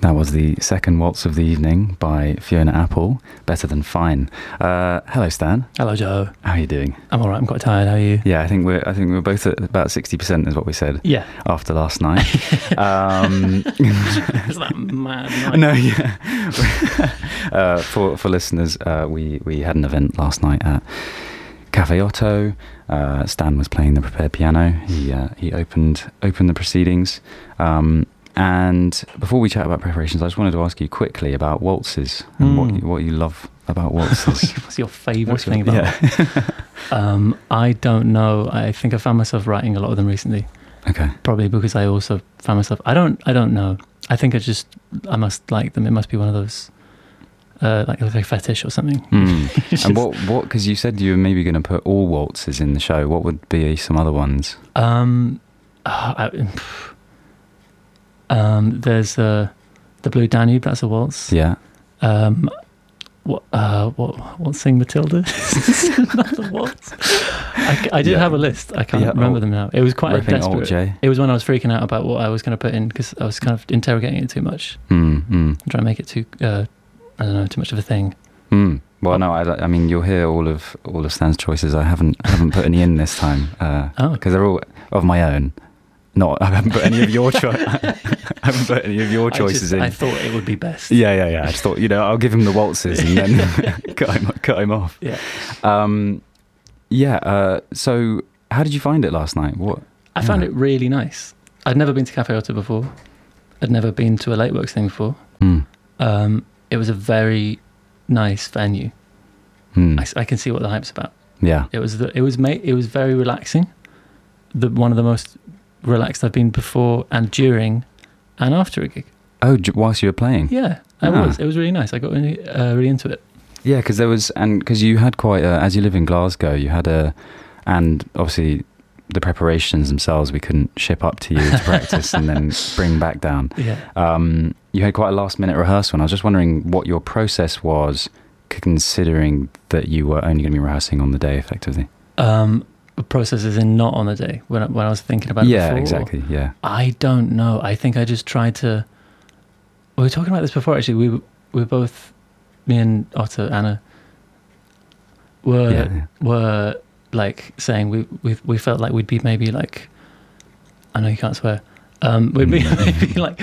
That was the second waltz of the evening by Fiona Apple, Better Than Fine. Hello, Stan. Hello, Joe. How are you doing? I'm all right. I'm quite tired. How are you? Yeah, I think we're both at about 60%, is what we said. Yeah. After last night. Is that mad night? No, yeah. For listeners, we had an event last night at Cafe Otto. Stan was playing the prepared piano. He opened the proceedings. And before we chat about preparations, I just wanted to ask you quickly about waltzes and what you love about waltzes. What's your favourite thing about it? I don't know. I think I found myself writing a lot of them recently. Okay. Probably because I also found myself... I don't know. I think I must like them. It must be one of those... like a fetish or something. And what? Because you said you were maybe going to put all waltzes in the show. What would be some other ones? There's the Blue Danube. That's a waltz. Yeah. What Sing Matilda? Another waltz. I did have a list. I can't remember them now. It was quite desperate. It was when I was freaking out about what I was going to put in because I was kind of interrogating it too much. I'm trying to make it too. I don't know, too much of a thing. Well, no, I mean, you'll hear all of Stan's choices. I haven't put any in this time because they're all of my own. I haven't put any of your choices in. I thought it would be best. Yeah. I just thought, I'll give him the waltzes and then cut him off. Yeah. So, how did you find it last night? I found it really nice. I'd never been to Cafe Otto before. I'd never been to a late works thing before. It was a very nice venue. I can see what the hype's about. Yeah. It was very relaxing. One of the most relaxed I've been before and during and after a gig. Oh, whilst you were playing? Yeah, it was really nice. I got really into it. Yeah, because you had quite as you live in Glasgow, you had and obviously the preparations themselves we couldn't ship up to you to practice and then bring back down. Yeah. You had quite a last minute rehearsal, and I was just wondering what your process was, considering that you were only going to be rehearsing on the day, effectively. Process is in not on the day when I was thinking about it before. Yeah, exactly. Yeah. I don't know. I think I just tried to. We were talking about this before. Actually, we were both, me and Otto, Anna, were like saying we felt like we'd be maybe like, I know you can't swear. We'd be maybe like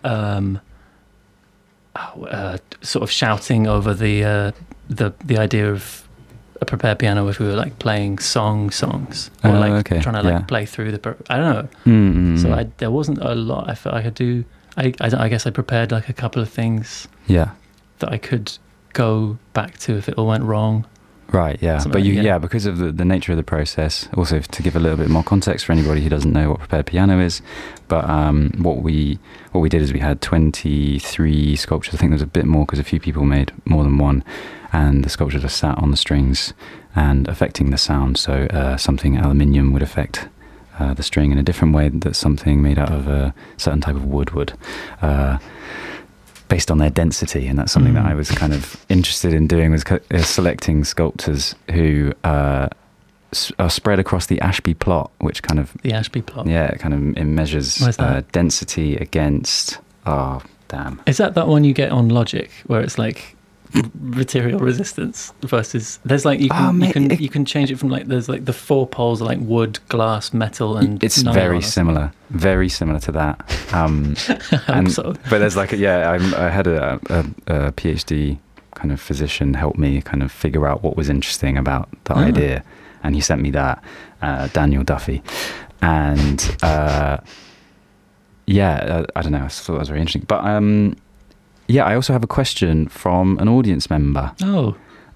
sort of shouting over the idea of a prepared piano if we were like playing songs or trying to like play through I don't know. So there wasn't a lot I felt I could do. I guess I prepared like a couple of things that I could go back to if it all went wrong. Right, yeah. But because of the nature of the process, also to give a little bit more context for anybody who doesn't know what prepared piano is, but what we did is we had 23 sculptures. I think there was a bit more because a few people made more than one, and the sculptures are sat on the strings and affecting the sound. So something aluminium would affect the string in a different way that something made out of a certain type of wood would. Based on their density, and that's something that I was kind of interested in doing, was selecting sculptors who are spread across the Ashby plot, which kind of... The Ashby plot? Yeah, it measures density against... Oh, damn. Is that one you get on Logic, where it's like material resistance versus... There's like, you can change it from like, there's like the 4 poles are like wood, glass, metal, and... It's very similar to that. But there's like, I had a PhD kind of physician help me kind of figure out what was interesting about the idea, and he sent me that, Daniel Duffy, and I don't know, I thought that was very interesting. But I also have a question from an audience member. Oh.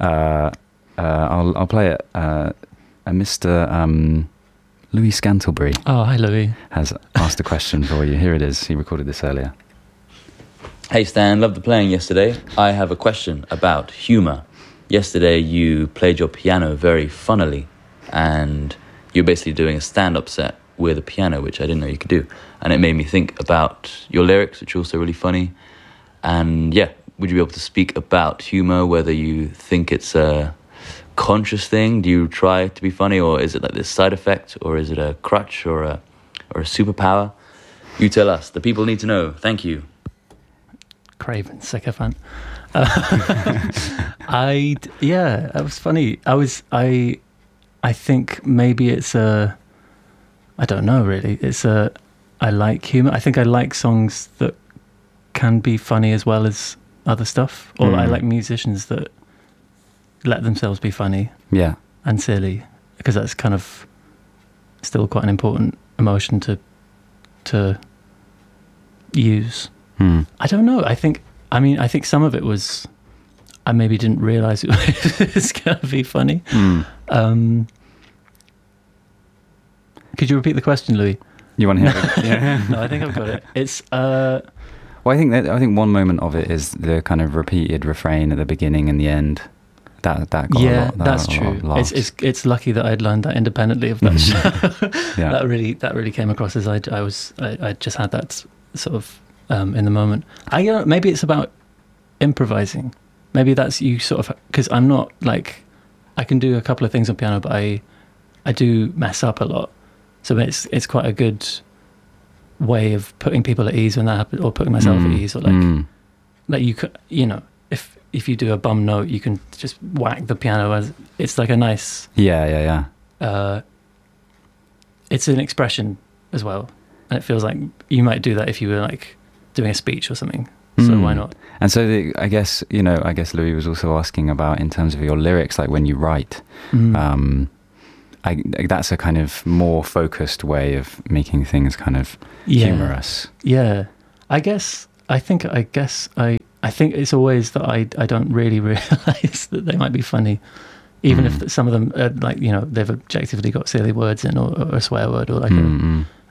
I'll play it. Mr. Louis Scantlebury. Oh, hi, Louis. Has asked a question for you. Here it is. He recorded this earlier. Hey, Stan. Loved the playing yesterday. I have a question about humour. Yesterday, you played your piano very funnily, and you're basically doing a stand-up set with a piano, which I didn't know you could do. And it made me think about your lyrics, which are also really funny. And would you be able to speak about humour, whether you think it's a conscious thing? Do you try to be funny, or is it like this side effect, or is it a crutch or a superpower? You tell us. The people need to know. Thank you. craven sycophant. That was funny. I think maybe it's I don't know really. I like humor. I think I like songs that can be funny as well as other stuff, or I like musicians that let themselves be funny, and silly, because that's kind of still quite an important emotion to use. I don't know. I think some of it was, I maybe didn't realise it was going to be funny. Could you repeat the question, Louis? You want to hear it? Yeah. No, I think I've got it. It's well, I think one moment of it is the kind of repeated refrain at the beginning and the end. That got a lot, that's true. It's lucky that I'd learned that independently of that show. That really came across as I just had that sort of in the moment. Maybe it's about improvising. Maybe that's you sort of, because I'm not like, I can do a couple of things on piano, but I do mess up a lot. So it's quite a good way of putting people at ease when that happens, or putting myself at ease, or like you could, if you do a bum note, you can just whack the piano as it's like a nice it's an expression as well, and it feels like you might do that if you were like doing a speech or something. So why not? And so I guess Louis was also asking about, in terms of your lyrics, like when you write, that's a kind of more focused way of making things kind of humorous. Yeah, I think it's always that I don't really realise that they might be funny, even if some of them are like, they've objectively got silly words in, or a swear word, or like